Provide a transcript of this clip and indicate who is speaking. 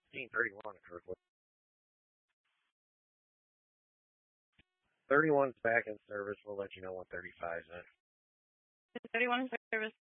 Speaker 1: 1531, Kirkwood. 31's back in service. We'll let you know when 35's in.
Speaker 2: 31 in service.